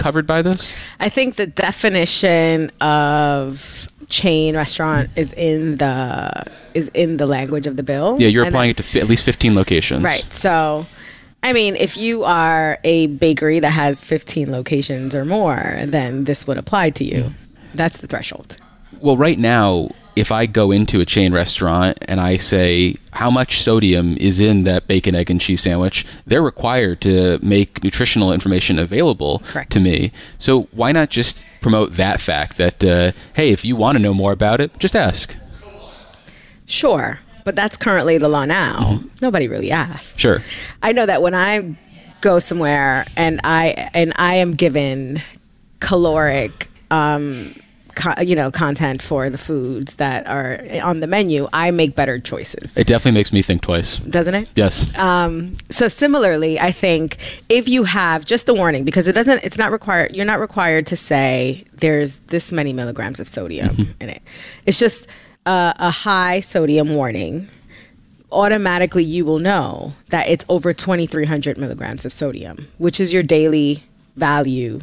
covered by this? I think the definition of chain restaurant is in the language of the bill. Yeah, you're applying it to at least 15 locations. Right. So, I mean, if you are a bakery that has 15 locations or more, then this would apply to you. That's the threshold. Well, right now, if I go into a chain restaurant and I say how much sodium is in that bacon, egg, and cheese sandwich, they're required to make nutritional information available to me. So why not just promote that fact that, hey, if you want to know more about it, just ask. Sure. But that's currently the law now. Nobody really asks. Sure. I know that when I go somewhere and I am given caloric content for the foods that are on the menu, I make better choices. It definitely makes me think twice. Doesn't it? Yes. So similarly, I think if you have just a warning, because it's not required, you're not required to say there's this many milligrams of sodium in it. It's just a high sodium warning. Automatically, you will know that it's over 2,300 milligrams of sodium, which is your daily value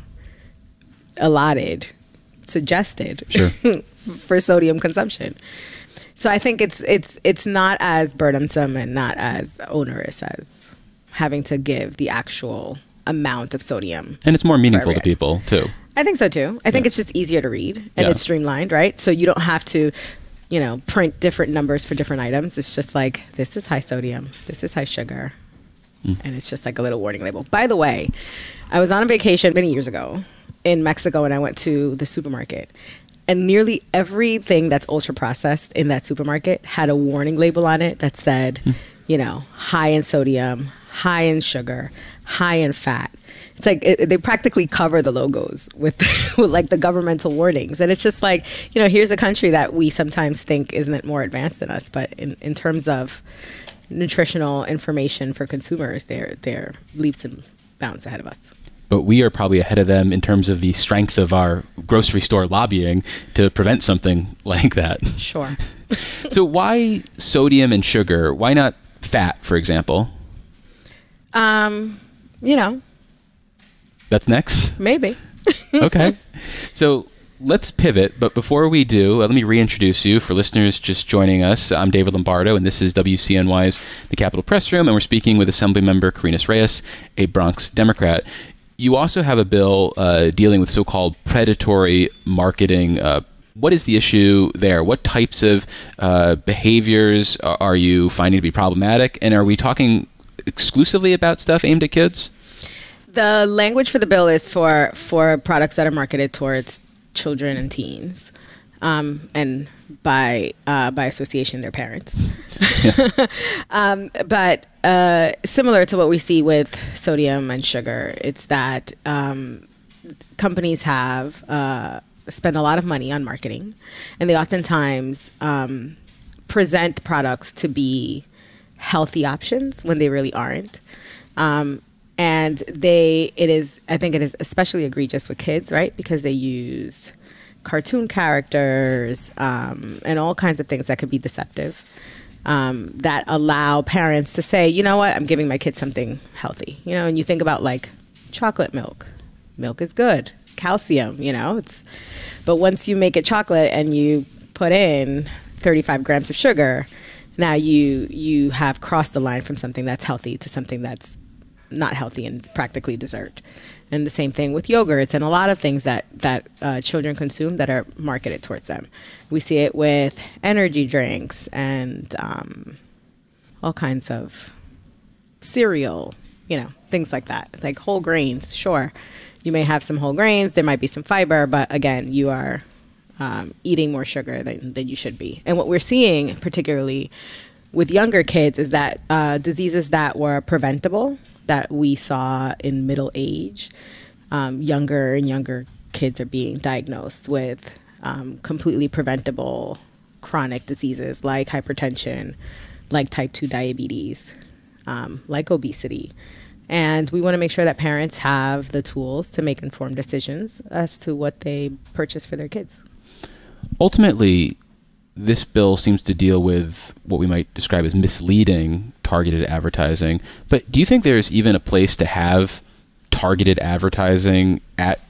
suggested for sodium consumption. So I think it's not as burdensome and not as onerous as having to give the actual amount of sodium. And it's more meaningful to people too. I think so too. I think it's just easier to read and it's streamlined, right? So you don't have to, print different numbers for different items. It's just like, this is high sodium, this is high sugar. And it's just like a little warning label. By the way, I was on a vacation many years ago in Mexico, and I went to the supermarket, and nearly everything that's ultra processed in that supermarket had a warning label on it that said, high in sodium, high in sugar, high in fat. It's like they practically cover the logos with like the governmental warnings. And it's just like, here's a country that we sometimes think isn't more advanced than us, but in terms of nutritional information for consumers, they're leaps and bounds ahead of us. But we are probably ahead of them in terms of the strength of our grocery store lobbying to prevent something like that. Sure. So why sodium and sugar? Why not fat, for example? That's next? Maybe. Okay. So let's pivot. But before we do, let me reintroduce you. For listeners just joining us, I'm David Lombardo, and this is WCNY's The Capitol Press Room, and we're speaking with Assemblymember Carinas Reyes, a Bronx Democrat. You also have a bill dealing with so-called predatory marketing. What is the issue there? What types of behaviors are you finding to be problematic? And are we talking exclusively about stuff aimed at kids? The language for the bill is for products that are marketed towards children and teens, and by association, their parents. But similar to what we see with sodium and sugar, it's that companies have spend a lot of money on marketing, and they oftentimes present products to be healthy options when they really aren't. And I think it is especially egregious with kids, right? Because they use cartoon characters and all kinds of things that could be deceptive, that allow parents to say, you know what, I'm giving my kid something healthy. And you think about like chocolate milk. Milk is good. Calcium, but once you make it chocolate and you put in 35 grams of sugar, now you have crossed the line from something that's healthy to something that's not healthy and practically dessert. And the same thing with yogurts and a lot of things that children consume that are marketed towards them. We see it with energy drinks and all kinds of cereal, things like that. Like whole grains, sure. You may have some whole grains, there might be some fiber, but again, you are eating more sugar than you should be. And what we're seeing, particularly with younger kids, is that diseases that were preventable, that we saw in middle age, younger and younger kids are being diagnosed with completely preventable chronic diseases like hypertension, like type 2 diabetes, like obesity. And we want to make sure that parents have the tools to make informed decisions as to what they purchase for their kids. Ultimately, this bill seems to deal with what we might describe as misleading targeted advertising. But do you think there's even a place to have targeted advertising at